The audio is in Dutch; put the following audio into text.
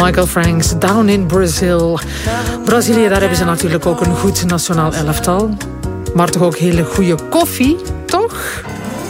Michael Franks, Down in Brazil. Brazilië, daar hebben ze natuurlijk ook een goed nationaal elftal. Maar toch ook hele goede koffie.